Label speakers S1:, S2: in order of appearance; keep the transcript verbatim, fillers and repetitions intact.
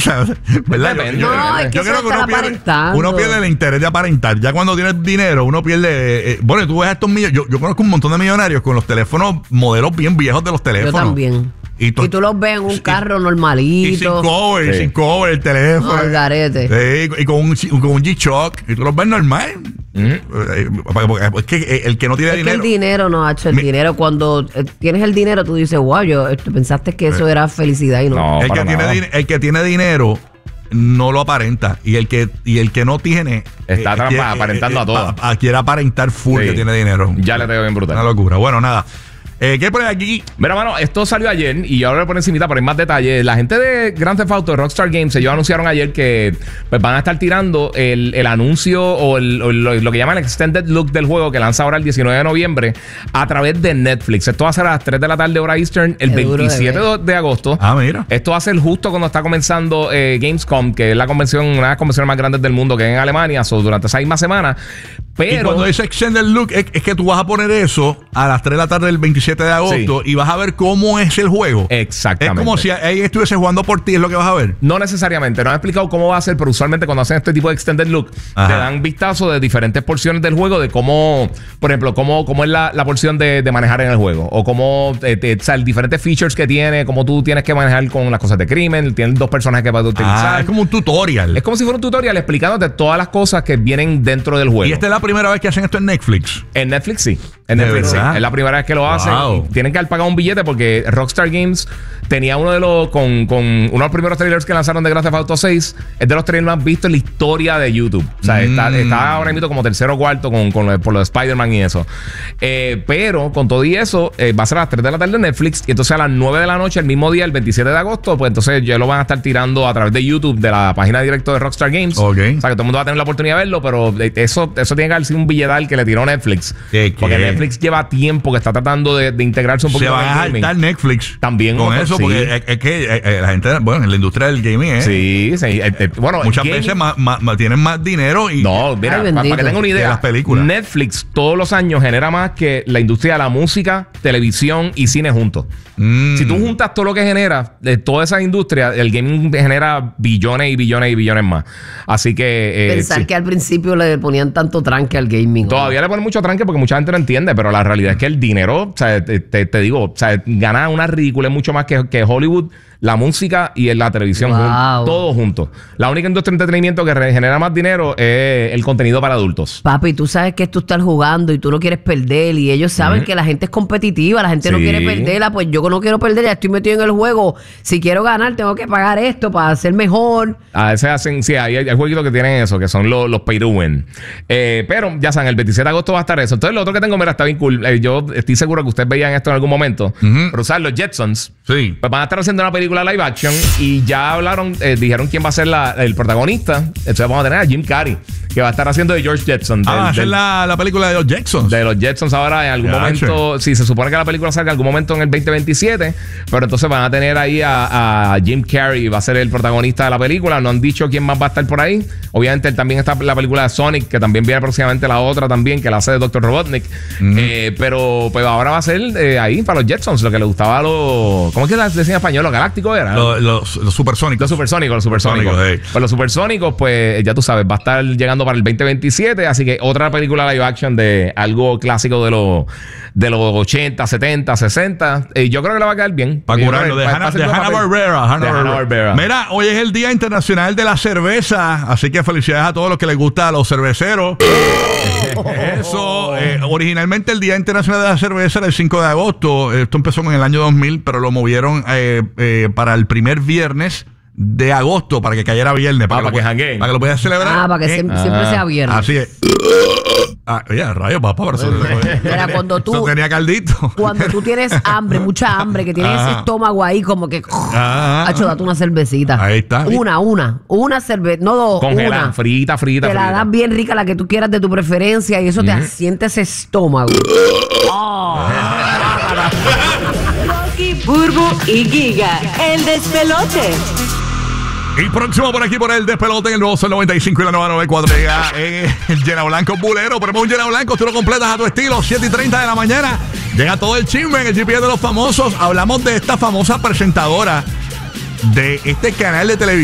S1: sea, ¿verdad?
S2: Depende.
S1: Yo, yo,
S3: No,
S1: yo,
S3: es que
S1: yo
S3: eso
S1: creo que
S3: está
S1: uno pierde,
S3: aparentando.
S1: uno pierde el interés de aparentar. Ya cuando tienes dinero, uno pierde. Eh, bueno, tú ves a estos millonarios. Yo, yo conozco un montón de millonarios con los teléfonos, modelos bien viejos de los teléfonos.
S3: Yo también.
S1: Y, to-
S3: Y tú los ves en un
S1: y-
S3: carro
S1: Y sin
S3: normalito.
S1: cover,
S2: Sí.
S1: sin cover, el teléfono.
S3: Al garete.
S1: Sí, y con un, con un G-Shock. Y tú los ves normal.
S2: Ujú.
S1: Eh, porque- Es que el que no tiene
S3: Es que
S1: dinero.
S3: el dinero no ha hecho el
S1: Mi-
S3: dinero. Cuando eh, tienes el dinero, tú dices, wow, yo eh, pensaste que eso era felicidad y no.
S2: No,
S1: el, que
S2: para
S1: tiene,
S2: nada.
S1: din- el que tiene dinero no lo aparenta. Y el que, y el que no tiene.
S2: Está trampa-
S1: quiere-
S2: aparentando a todo.
S1: a- a- Quiere aparentar full
S2: Sí.
S1: que tiene dinero.
S2: Ya le tengo bien brutal.
S1: Una locura. Bueno, nada. Eh, ¿Qué pone aquí?
S2: Mira, mano, esto salió ayer y ahora por encimita, pero hay más detalles. La gente de Grand Theft Auto, de Rockstar Games, ellos anunciaron ayer que pues, van a estar tirando el, el anuncio o, el, o lo, lo que llaman el Extended Look del juego que lanza ahora el diecinueve de noviembre a través de Netflix. Esto va a ser a las tres de la tarde hora Eastern el
S3: Qué duro de
S2: veintisiete
S3: ver.
S2: de, de agosto.
S1: Ah, mira.
S2: Esto va a ser justo cuando está comenzando eh, Gamescom, que es la convención, una de las convenciones más grandes del mundo que es en Alemania, so, durante esa misma semana.
S1: Y
S2: Pero
S1: cuando dice Extended Look, es, es que tú vas a poner eso a las tres de la tarde del veintisiete de agosto
S2: Sí.
S1: y vas a ver cómo es el juego.
S2: exactamente.
S1: Es como si ahí estuviese jugando por ti, es lo que vas a ver.
S2: No necesariamente, no han explicado cómo va a ser, pero usualmente cuando hacen este tipo de extended look,
S1: Ajá.
S2: te dan vistazo de diferentes porciones del juego, de cómo, por ejemplo, cómo, cómo es la, la porción de, de manejar en el juego, o cómo, eh, te- o sea, diferentes features que tiene, cómo tú tienes que manejar con las cosas de crimen, tienen dos personajes que vas a utilizar.
S1: Ah, es como un tutorial.
S2: Es como si fuera un tutorial explicándote todas las cosas que vienen dentro del juego.
S1: Y esta es la primera vez que hacen esto en Netflix.
S2: En Netflix sí. En
S1: ¿De
S2: Netflix sí.
S1: verdad?
S2: Es la primera vez que lo hacen.
S1: Wow.
S2: Y tienen que haber pagado un billete porque Rockstar Games tenía uno de los con, con uno de los primeros trailers que lanzaron de Grand Theft Auto seis. Es de los trailers más vistos en la historia de YouTube. O sea,
S1: Mm.
S2: está, está ahora mismo como tercero o cuarto con, con lo, por lo de Spider-Man y eso. Eh, pero con todo y eso, eh, va a ser a las tres de la tarde en Netflix. Y entonces a las nueve de la noche, el mismo día, el veintisiete de agosto, pues entonces ya lo van a estar tirando a través de YouTube, de la página directa de Rockstar Games.
S1: Ok.
S2: O sea, que todo el mundo va a tener la oportunidad de verlo, pero eh, eso, eso tiene que haber sido un billetal que le tiró Netflix.
S1: ¿Qué, qué?
S2: Porque Netflix lleva tiempo que está tratando de, de integrarse un
S1: Se
S2: poquito
S1: van
S2: en
S1: a
S2: el gaming.
S1: saltar Netflix.
S2: También,
S1: Con
S2: ojo,
S1: eso,
S2: sí.
S1: porque es, es que eh, eh, la gente, bueno, en la industria del gaming, ¿eh?
S2: Sí, sí. eh, eh, bueno,
S1: Muchas
S2: gaming-
S1: veces más, más- más- tienen más dinero y.
S2: No, mira,
S3: Ay,
S2: para
S3: bendito.
S2: que tengan una idea,
S1: De las películas.
S2: Netflix todos los años genera más que la industria de la música, televisión y cine juntos.
S1: Mm.
S2: Si tú juntas todo lo que genera de todas esas industrias, el gaming genera billones y billones y billones más. Así que... eh,
S3: Pensar
S2: sí.
S3: que al principio le ponían tanto tranque al gaming.
S2: Todavía le ponen mucho tranque porque mucha gente no entiende, pero la realidad es que el dinero, o sea, te, te- te digo, o sea, gana una ridícula mucho más que, que Hollywood, la música y la televisión,
S3: Wow.
S2: jun- todo juntos. La única industria de entretenimiento que re- genera más dinero es el contenido para adultos.
S3: Papi, tú sabes que tú estás jugando y tú no quieres perder y ellos saben que la gente es competitiva, la gente no
S2: Sí.
S3: quiere perderla, pues yo no quiero perder, ya estoy metido en el juego, si quiero ganar tengo que pagar esto para ser mejor.
S2: A veces hacen, sí, hay, hay jueguitos que tienen eso, que son los, los pay to win. Eh, pero ya saben, el veintisiete de agosto va a estar eso. Entonces, lo otro que tengo, mira, está bien cool. Eh, yo estoy seguro que ustedes veían esto en algún momento.
S1: Ujú.
S2: Pero usar los Jetsons.
S1: Sí.
S2: Pues van a estar haciendo una película live action y ya hablaron, eh, dijeron quién va a ser la- el protagonista. Entonces vamos a tener a Jim Carrey, que va a estar haciendo de George Jetson.
S1: Ah,
S2: del-
S1: va a ser
S2: del-
S1: la, la película de los Jacksons.
S2: de los Jetsons ahora en algún
S1: Ya,
S2: momento. Sí, se supone que la película salga en algún momento en el veinte veintisiete. Pero entonces van a tener ahí a, a Jim Carrey, va a ser el protagonista de la película. No han dicho quién más va a estar por ahí. Obviamente él también está la película de Sonic, que también viene próximamente la otra también, que la hace de doctor Robotnik. Eh, pero pues ahora va a ser eh, ahí para los Jetsons, lo que le gustaba a los. ¿Cómo es que la decía en español? Los galácticos era.
S1: Los, los, los supersónicos.
S2: Los supersónicos, los supersónicos.
S1: Supersónicos,
S2: Pues los supersónicos, pues ya tú sabes, va a estar llegando para el veinte veintisiete. Así que otra película live action de algo clásico de los de los ochenta, setenta, sesenta. Eh, yo creo que le va a quedar bien.
S1: Para
S2: Yo
S1: curarlo,
S2: creo que
S1: de
S2: va- va
S1: Hanna-
S2: a ser
S1: de
S2: buen papel.
S1: Hanna-Barbera.
S2: De Hanna-Barbera.
S1: Mira, hoy es el Día Internacional de la Cerveza, así que felicidades a todos los que les gusta a los cerveceros. Eso, eh, originalmente el Día Internacional de la Cerveza era el cinco de agosto. Esto empezó en el año dos mil, pero lo movieron eh, eh, para el primer viernes de agosto, para que cayera viernes. Para,
S2: Ah, para
S1: lo,
S2: que jangueen.
S1: para que lo puedas celebrar.
S3: Ah, para que
S1: Eh,
S3: siempre, siempre
S2: Ah.
S3: sea viernes.
S1: Así es. Ah, oye, rayos, papá, pero eso,
S3: Era cuando tú-
S1: eso tenía caldito.
S3: Cuando tú tienes hambre, mucha hambre, que tienes
S1: Ajá.
S3: ese estómago ahí como que...
S1: Ajá.
S3: Hacho, date una cervecita.
S1: Ahí está.
S3: Una, una. Una cerveza, no dos,
S2: Congelada,
S3: una.
S2: frita, frita,
S3: Te la
S2: frita.
S3: das bien rica, la que tú quieras de tu preferencia, y eso te asiente ese estómago. Oh.
S4: Rocky, Burbu y Giga, el despelote.
S1: Y próximo por aquí por el despelote en el nuevo Sol noventa y cinco y la nueva noventa y cuatro llega eh, el Llena Blanco Bulero. Ponemos un Llena Blanco, tú lo completas a tu estilo, siete y treinta de la mañana. Llega todo el chisme en el G P S de los famosos. Hablamos de esta famosa presentadora de este canal de televisión.